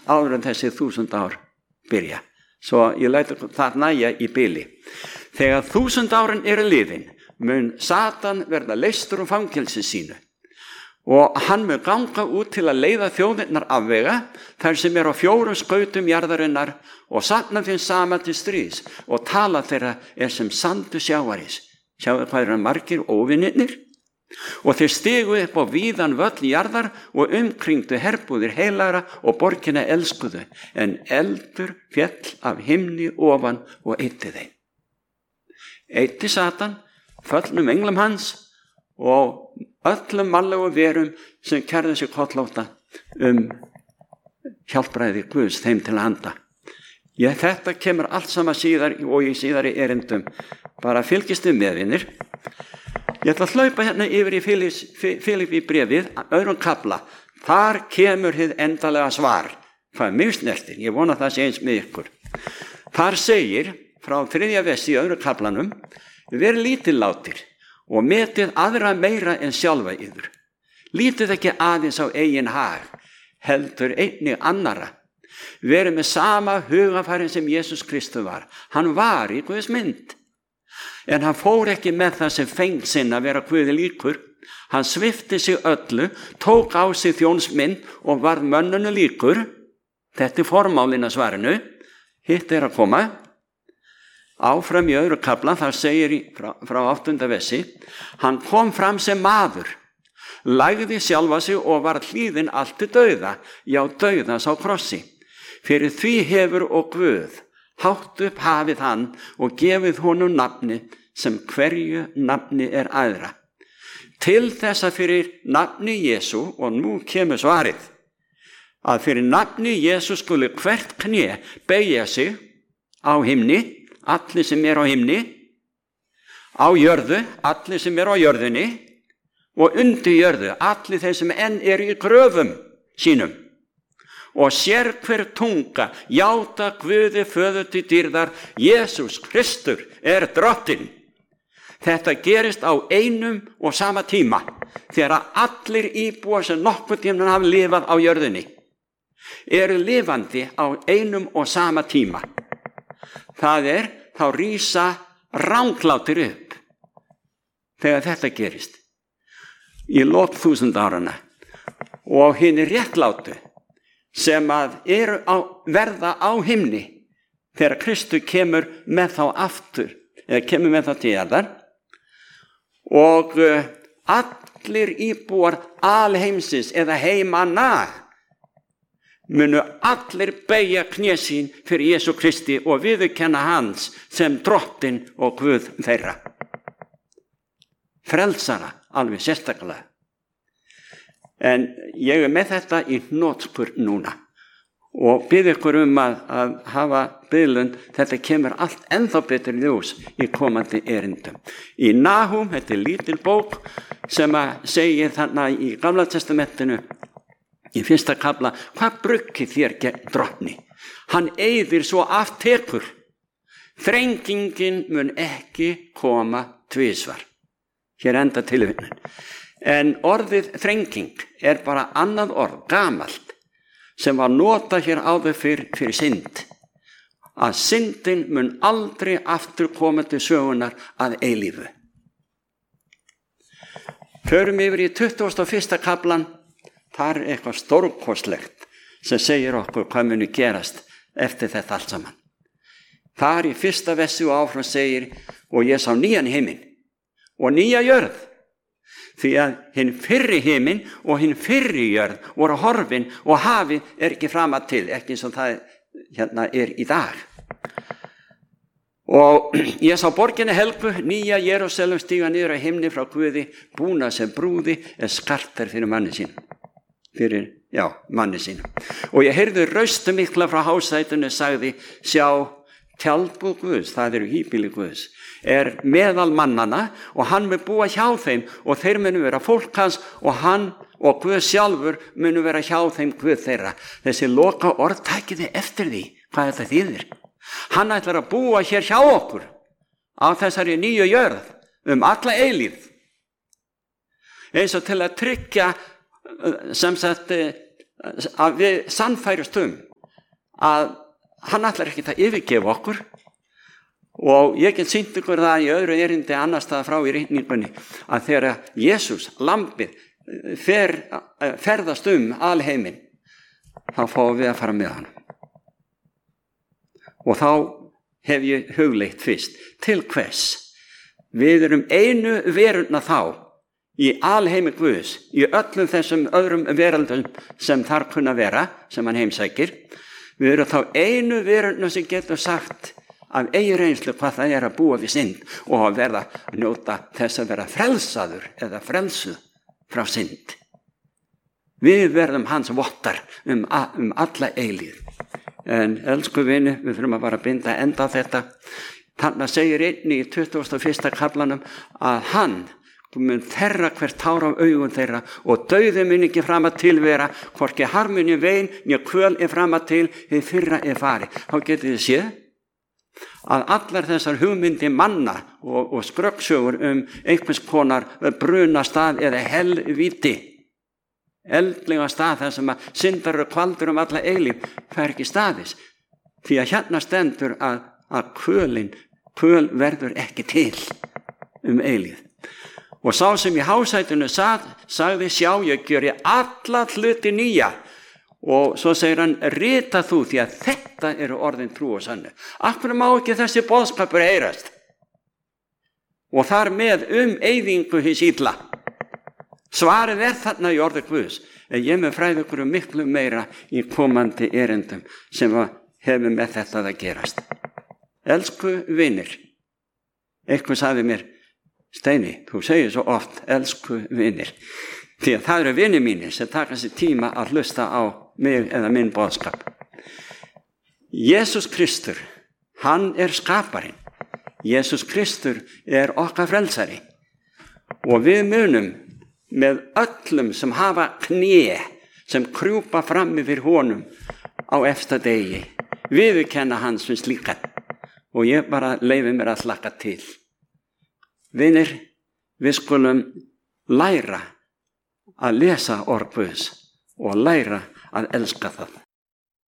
áður en þessi 1000 ár byrja. Svo ég læt það nægja í bili. Þegar 1000 árin eru liðin, mun Satan verða leystur úr fangelsi sínu og hann mun ganga út til að leiða þjóðirnar afvega þar sem á 4 skautum jarðarinnar og safna þeim saman til stríðs og tala þeirra sem sandur sjávarins. Sjáðu hvað eru margir óvinirnir? Og þeir stigu upp á víðan völl jarðar og umkringdu herbúðir heilagra og borgina elskuðu, en eldur féll af himni ofan og eyddi þeim. Eyddi Satan föllnum englum hans og öllum mannlegum verum sem kærðu sig kollótta hjálpræði Guðs þeim til handa. Þetta kemur allt saman síðar og í síðari erindum. Bara fylgist við með, vinir. Ég ætla að hlaupa hérna yfir í Filippí bréfið, 2. kafla. Þar kemur hið endalega svar. Hvað mig snertir, ég vona það sé eins með ykkur. Þar segir, frá 3. versi í 2. kaflanum, verið lítillátir og metið aðra meira en sjálfa yður. Lítið ekki aðeins á eigin hag, heldur einnig annara. Verið með sama hugafærin sem Jesús Kristur var. Hann var í Guðs mynd. En hann fór ekki með það sem fengt sinn að vera Guði líkur. Hann svipti sig öllu, tók á sig þjónsmynd og varð mönnunu líkur. Þetta formálinn að svarinu. Hitt að koma. Áfram í 2. kafla, þar segir frá 8. versi, hann kom fram sem maður, lagði sjálfa sig og var hlýðinn allt til dauða, já dauðans á krossi. Fyrir því hefur og Guð hátt upp hafið hann og gefið honum nafni sem hverju nafni æðra. Til þess að fyrir nafni Jesú, og nú kemur svarið, að fyrir nafni Jesú skuli hvert kné beygja sig á himni, allir sem á himni, á jörðu, allir sem á jörðinni og undir jörðu, allir þeir sem enn eru í gröfum sínum. Og sér hver tunga játa Guði föður til dýrðar, Jesús Kristur drottinn. Þetta gerist á einum og sama tíma, þegar allir íbúar sem nokkuð tíma hafa lifað á jörðinni eru lifandi á einum og sama tíma. Það þá rísa ranglátir upp þegar þetta gerist í lok 1000 áranna og hinir réttlátu sem verða á himni þegar Kristur kemur með þá aftur eða kemur með þá til jarðar og allir íbúar alheimsins eða heimanna munu allir beygja kné sín fyrir Jesú Kristi og viðurkenna hans sem drottinn og Guð þeirra. Frelsara, alveg sérstaklega. En ég með þetta í hnotskur núna og bið ykkur að hafa biðlund, þetta kemur allt ennþá betur ljós í komandi erindum. Í Nahum, þetta lítil bók sem segir þarna í Gamla testamentinu, í 1. kafla, hvað bruggið þér gegn drottni? Hann eyðir svo aftekur. Þrengingin mun ekki koma tvisvar. Hér enda tilvitnun. En orðið þrenging bara annað orð, gamalt, sem var notað hér áður fyrir synd. Að syndin mun aldrei aftur koma til sögunar að eilífu. Förum yfir í 21. kaflan. Þar eitthvað stórkostlegt sem segir okkur hvað muni gerast eftir þetta allt saman. Þar í 1. versi og áfram segir, og ég sá nýjan himinn og nýja jörð, því að hinn fyrri himinn og hinn fyrri jörð voru horfin og hafið ekki framað til, ekki eins og það hérna í dag. Og ég sá borginni helgu, nýja Jerúsalem stíga niður á himni frá Guði, búna sem brúði skart fyrir manni sín. Manni sínum. Og ég heyrði raustu mikla frá hásætinu sagði, sjá, tjaldbúð Guðs, það eru híbýli Guðs, meðal mannana og hann mun búa hjá þeim og þeir munu vera fólk hans og hann og Guð sjálfur munu vera hjá þeim Guð þeirra. Þessi loka orð takiði eftir því, hvað þetta þýðir. Hann ætlar að búa hér hjá okkur á þessari nýju jörð alla eilífð. Eins og til að tryggja sem sagt að við sannfærumst að hann ætlar ekki að yfirgefa okkur, og ég get sýnt ykkur það í öðru erindi annars staðar frá í ritningunni, að þegar Jesús, lambið, ferðast alheiminn, þá fáum við að fara með hann. Og þá hef ég hugleitt fyrst, til hvers? Við erum einu veruna þá í alheimi Guðs, í öllum þessum öðrum veröldum sem þar kunna vera, sem hann heimsækir. Við erum þá einu veruna sem getur sagt af eigin reynslu hvað það að búa við synd og að verða að njóta þess að vera frelsaður eða frelsuð frá synd. Við verðum hans vottar alla eilíð. En elsku vini, við þurfum að bara binda enda á þetta. Þannig segir einnig í 21. kaflanum að hann mun þerra hvert tár af augum þeirra og dauði mun ekki fram að tilvera, hvorki harmunni vein, né kvöl fram að til, hið fyrra fari. Þá getið þið séð að allar þessar hugmyndi manna og skröggsögur einhvers konar brunastað eða helvíti, eldlega stað þar sem að syndar og kvaldur alla eilíf, fær ekki staðis. Því að hérna stendur að kvöl verður ekki til eilíf. Og sá sem í hásætinu sagði, sjá, ég gjöri alla hluti nýja. Og svo segir hann, rita þú, því að þetta eru orðin trú og sannu. Af hverju má ekki þessi boðskapur heyrast? Og þar með eyðingu hins illa. Svarið þarna í orði Guðs. En ég með fræði ykkur miklu meira í komandi erindum sem hefur með þetta að gerast. Elsku vinir, eitthvað sagði mér, Steini, þú segir svo oft, elsku vinir. Því að það eru vinir mínir sem taka sér tíma að hlusta á mig eða minn boðskap. Jesús Kristur, hann skaparinn. Jesús Kristur okkar frelsari. Og við munum með öllum sem hafa kné, sem krjúpa fram yfir honum á efsta degi, viðurkenna hans sem slíkan. Og ég bara leyfi mér að slaka til. Vinir, við skulum læra að lesa orð Guðs og læra að elska það.